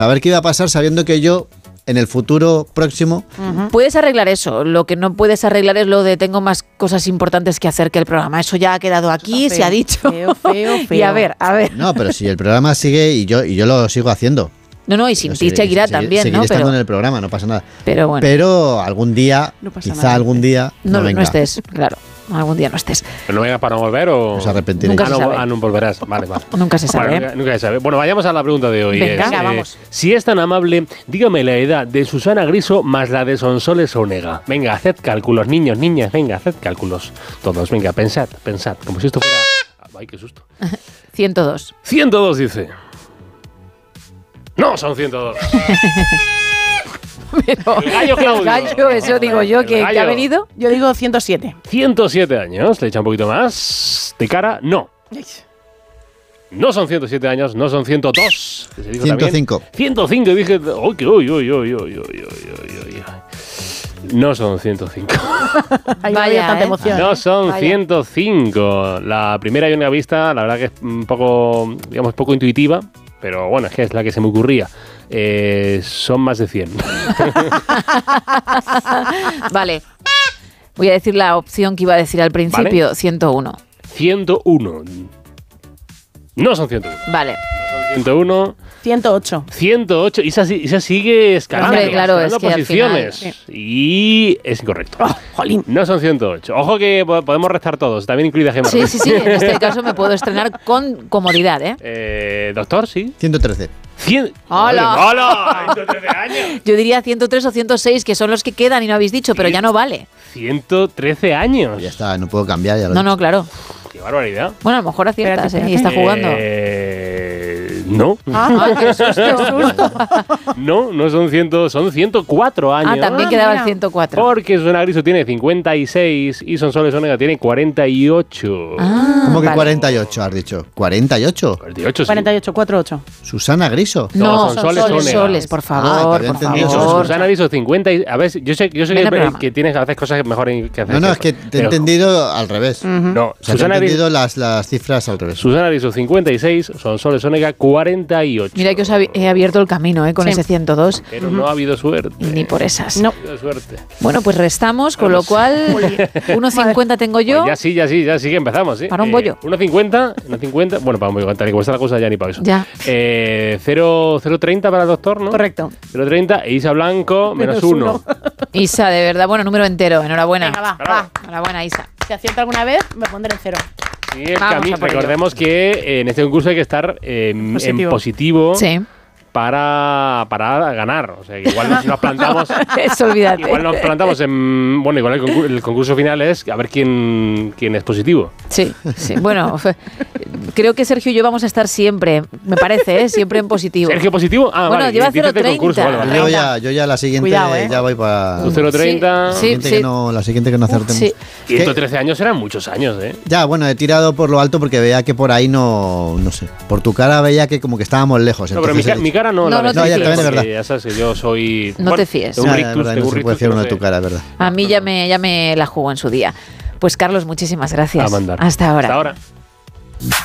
A ver qué iba a pasar sabiendo que yo, en el futuro próximo... Puedes arreglar eso. Lo que no puedes arreglar es lo de tengo más cosas importantes que hacer que el programa. Eso ya ha quedado aquí, se ha dicho. Feo. Y a ver. No, pero si el programa sigue y yo lo sigo haciendo. No, y sin ti seguirá también, seguiré ¿no? estando Pero en el programa, no pasa nada. Pero bueno. Pero algún día, algún día... No venga. estés, claro. Algún día no estés. ¿Pero no vengas para no volver o...? Os arrepentiréis. Nunca se sabe. No volverás. Vale. Nunca se sabe. Bueno, nunca se sabe. Bueno, vayamos a la pregunta de hoy. Venga, vamos. Si es tan amable, dígame la edad de Susana Griso más la de Sonsoles Onega. Venga, haced cálculos, niños, niñas, venga, haced cálculos. Todos, venga, pensad. Como si esto fuera... Ay, qué susto. 102. 102 dice. No, son 102. Pero El gallo Claudio. el gallo, eso digo yo, El que gallo. ha venido. Yo digo 107. 107 años, le echa un poquito más. De cara, no. No son 107 años, no son 102. Que se dijo 105. También. 105, dije. Uy. No son 105. Ahí Vaya, había tanta ¿eh? emoción. No son Vaya. 105. La primera y única vista, la verdad que es un poco, digamos, poco intuitiva. Pero bueno, es que es la que se me ocurría. Son más de 100. Vale. Voy a decir la opción que iba a decir al principio, Vale. 101. 101. No son 101. Vale. 101. 108. 108. Y esa sigue escalando. Hombre, claro, escalando es que al posiciones. final, Y es incorrecto. Oh, jolín. No son 108. Ojo que podemos restar todos, también incluida Gemma. Sí, en este caso me puedo estrenar con comodidad, ¿eh? Doctor, sí. 113. 100. ¡Hola! ¡Hola! 113 años. Yo diría 103 o 106, que son los que quedan y no habéis dicho, pero ya no vale. 113 años. Ya está, no puedo cambiar. Ya lo No, claro. Qué barbaridad. Bueno, a lo mejor aciertas, Espérate, ¿eh? Y está jugando. No. Ah, qué susto. No son 100, son 104 años. Ah, también quedaba el mira. 104. Porque Susana Griso tiene 56 y Sonsoles Onega tiene 48. Ah, ¿Cómo que vale. 48 has dicho? ¿48? 48, sí. 48, 48. Susana Griso. No, son son Soles Onega. soles, por Ah, te favor, había por entendido. favor. Susana Griso 50 y, a ver, yo sé Ven al programa. que tienes haces cosas mejor que hacer. No, es que te he Pero- entendido al revés. No, O sea, te he Susana entendido Griso, las cifras al revés. Susana Griso 56, Sonsoles Onega 48. Mira que os he abierto el camino, con Sí. ese 102. Pero no ha habido suerte. Ni por esas. No. No ha habido suerte. Bueno, pues restamos, con lo cual 1,50 tengo yo. Pues ya sí que empezamos, ¿sí? Para un bollo. 1,50, bueno, para un bollo, tal y como está la cosa ya ni para eso. Ya. 0,30 para el doctor, ¿no? Correcto. 0,30 e Isa Blanco, menos 1. Isa, de verdad, bueno, número entero. Enhorabuena. Venga, va. Enhorabuena, Isa. Si acierto alguna vez, me pondré en 0. Sí, el Vamos camino. a por ello. Recordemos que en este concurso hay que estar en positivo Sí. para ganar. O sea, que igual nos plantamos. Eso, olvídate. Igual nos plantamos en. Bueno, igual el concurso final es a ver quién es positivo. Sí. Bueno, creo que Sergio y yo vamos a estar siempre, me parece, siempre en positivo. ¿Sergio positivo? Ah, Bueno, vale. lleva dices del 0,30. concurso, vale. Yo ya la siguiente Cuidado, ya voy para... Tú 0,30. Sí, sí. La siguiente que no acertemos. Sí. 113 años eran muchos años, ¿eh? Ya, bueno, he tirado por lo alto porque veía que por ahí no sé. Por tu cara veía que como que estábamos lejos. No, pero entonces mi cara no. No, la no ves, te porque fíes. también es verdad. Ya sabes que yo soy. No te fíes. Tengo un Ya, es rictus, verdad, tengo no un se puede rictus fiar que uno no de tu sé. cara, es verdad. A mí ya me la jugo en su día. Pues Carlos, muchísimas gracias. A mandar. Hasta ahora. Hasta ahora.